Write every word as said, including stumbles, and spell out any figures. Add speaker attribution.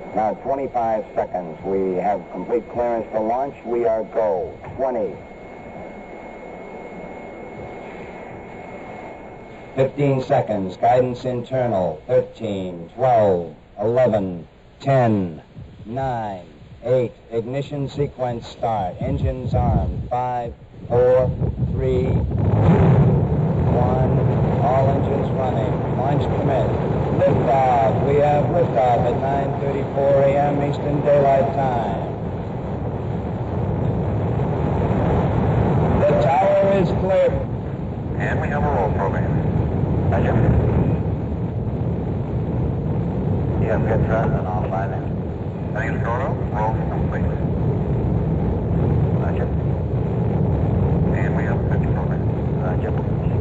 Speaker 1: Now twenty-five seconds. We have complete clearance for launch. We are go. twenty. fifteen seconds. Guidance internal. thirteen, twelve, eleven, ten, nine, eight. Ignition sequence start. Engines armed. five, four, three, two, one. All engines running. Launch commit. Liftoff. We have liftoff at nine thirty-four a m Eastern Daylight Time. The tower is clear.
Speaker 2: And we have a roll program. Roger.
Speaker 1: You have good thrust and all by then.
Speaker 2: Settings Gordo, roll complete.
Speaker 1: Roger.
Speaker 2: And we have a pitch program.
Speaker 1: Roger.